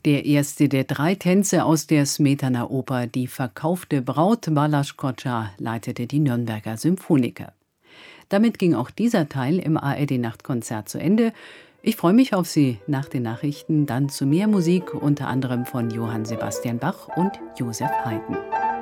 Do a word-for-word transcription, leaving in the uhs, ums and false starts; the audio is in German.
Der erste der drei Tänze aus der Smetana-Oper »Die verkaufte Braut«, Balázs Kocsa, leitete die Nürnberger Symphoniker. Damit ging auch dieser Teil im A R D-Nachtkonzert zu Ende. Ich freue mich auf Sie nach den Nachrichten, dann zu mehr Musik, unter anderem von Johann Sebastian Bach und Joseph Haydn.